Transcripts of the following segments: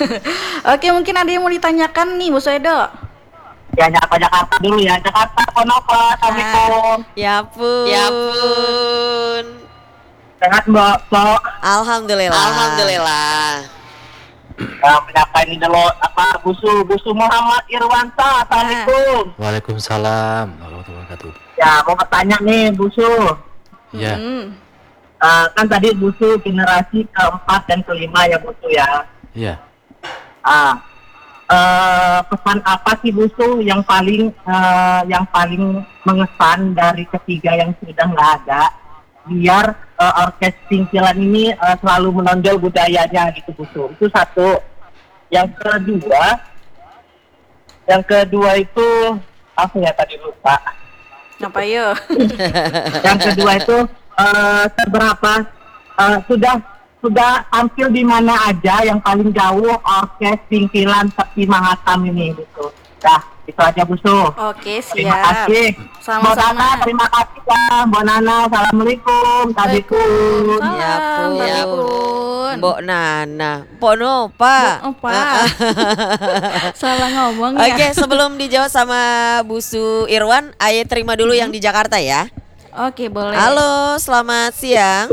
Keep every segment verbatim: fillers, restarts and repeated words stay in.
Oke, mungkin ada yang mau ditanyakan nih, Bu Edo. Ya nyapa Jakarta dulu ya. Jakarta Konopa, Assalamualaikum. Ya pun. Ya pun. Sehat Mbak, Mbak. Alhamdulillah. Alhamdulillah. Ya, menyapa ini dulu apa Busu Busu Muhammad Irwansa. Assalamualaikum. Waalaikumsalam warahmatullahi wabarakatuh. Ya mau bertanya nih Busu. Ya, Hmm. Uh, kan tadi Busu generasi keempat dan kelima ya Busu ya. ya. Ah, uh, pesan apa sih Busu yang paling uh, yang paling mengesan dari ketiga yang sudah nggak ada, biar uh, orkes Singkilan ini uh, selalu menonjol budayanya gitu Busu. Itu satu. Yang kedua, yang kedua itu apa ya tadi lupa. Apa yo? Yang kedua itu uh, seberapa uh, sudah sudah tampil di mana aja yang paling jauh orkes Singkilan Sepi Mahatam ini gitu. Dah, itu aja Busu. Oke, siap. Terima kasih. Mbak Nana, Sama-sama. terima kasih ya. Mbak Nana, assalamualaikum. Tadikum. Ya pun. Ya pun. Mbok Nana, Mbok Nopa. Mbok Nopa. Salah ngomong ya. Oke, sebelum dijawab sama Busu Irwan, Aye terima dulu yang di Jakarta ya. Oke, boleh. Halo, selamat siang.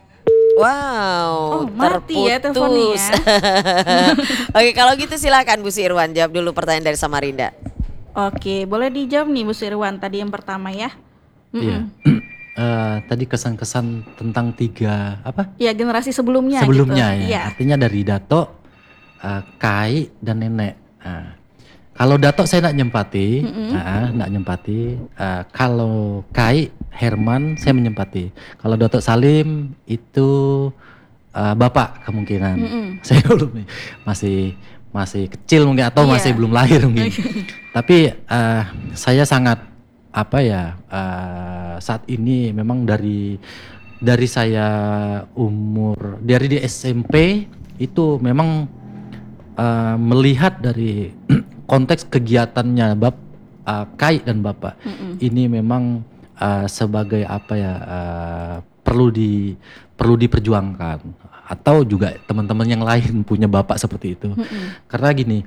Wow, Oh, mati ya teleponnya terputus. ya. Oke, kalau gitu silakan Busu Irwan jawab dulu pertanyaan dari Samarinda. Oke, boleh dijawab nih Bu Irwan tadi yang pertama ya. Iya. Mm-mm. Eh, tadi kesan-kesan tentang tiga apa? Ya, generasi sebelumnya Sebelumnya gitu. ya. Iya. Artinya dari Dato, eh, Kai dan Nenek. Nah, kalau Dato saya nak nyempati, nah, nak nyempati. Eh, kalau Kai, Herman saya menyempati. Kalau Dato Salim itu eh, Bapak kemungkinan. Mm-mm. Saya belum nih, masih masih kecil mungkin atau Iya. masih belum lahir mungkin. Tapi eh, saya sangat apa ya eh, saat ini memang dari dari saya umur dari di S M P itu memang eh, melihat dari konteks kegiatannya bab eh, Kai dan Bapak Mm-mm. ini memang eh, sebagai apa ya eh, perlu di perlu diperjuangkan atau juga teman-teman yang lain punya bapak seperti itu. Mm-mm. Karena gini,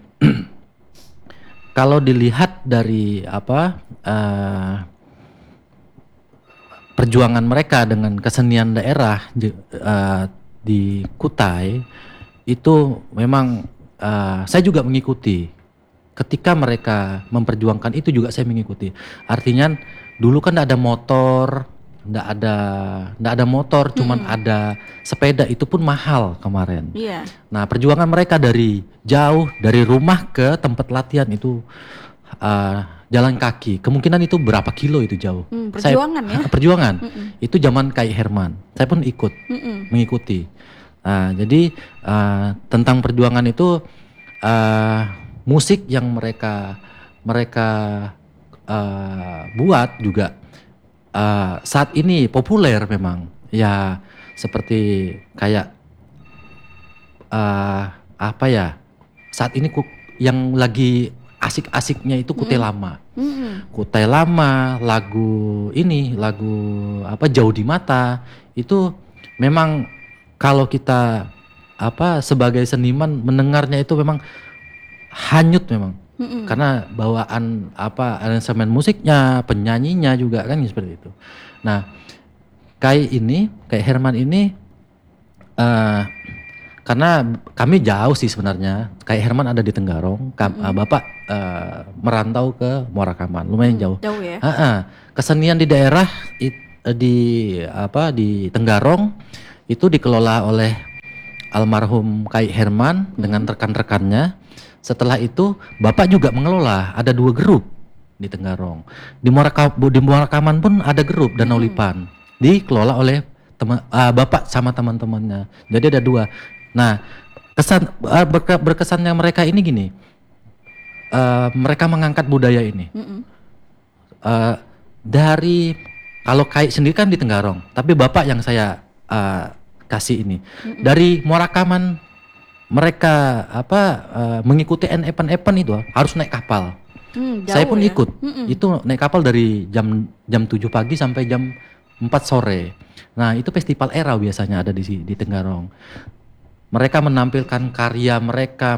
kalau dilihat dari apa eh, perjuangan mereka dengan kesenian daerah je- eh, di Kutai itu memang eh, saya juga mengikuti. Ketika mereka memperjuangkan itu juga saya mengikuti. Artinya dulu kan tidak ada motor, tidak ada tidak ada motor, cuman ada sepeda, itu pun mahal kemarin. Iya. Nah, perjuangan mereka dari jauh, dari rumah ke tempat latihan itu uh, jalan kaki. Kemungkinan itu berapa kilo itu jauh. Hmm, Saya- perjuangan ya? Perjuangan. Mm-mm. Itu zaman Kai Herman. Saya pun ikut Mm-mm. mengikuti. Nah, jadi uh, tentang perjuangan itu uh, musik yang mereka mereka uh, buat juga uh, saat ini populer memang. Ya seperti kayak uh, apa ya? Saat ini ku- yang lagi asik-asiknya itu Kutai Lama. Mm-mm. Kutai Lama, lagu ini, lagu apa Jauh di Mata itu memang kalau kita apa sebagai seniman mendengarnya itu memang hanyut memang. Mm-mm. Karena bawaan apa aransemen musiknya, penyanyinya juga kan seperti itu. Nah, Kai ini, Kai Herman ini eh karena kami jauh sih sebenarnya. Kai Herman ada di Tenggarong, Kam- eh, Bapak eh, merantau ke Muara Kaman, lumayan jauh. Jauh ya. Ha-ha. Kesenian di daerah it- eh, di apa di Tenggarong itu dikelola oleh almarhum Kai Herman dengan rekan-rekannya. Setelah itu Bapak juga mengelola, ada dua grup di Tenggarong. Di Muara Ka- di Muara Kaman pun ada grup Danau Lipan, dikelola oleh teman ah, Bapak sama teman-temannya. Jadi ada dua. Nah, kesan ah, berke- berkesannya mereka ini gini. eh, mereka mengangkat budaya ini. Mm-mm. Eh, dari kalau Kai sendiri kan di Tenggarong, tapi Bapak yang saya eh, kasih ini dari Muara Kaman, mereka apa eh, mengikuti event-event itu harus naik kapal. Hmm, Saya jauh pun ya. ikut. Mm-mm. Itu naik kapal dari jam jam tujuh pagi sampai jam empat sore. Nah, itu festival era biasanya ada di si- di Tenggarong. Mereka menampilkan karya mereka,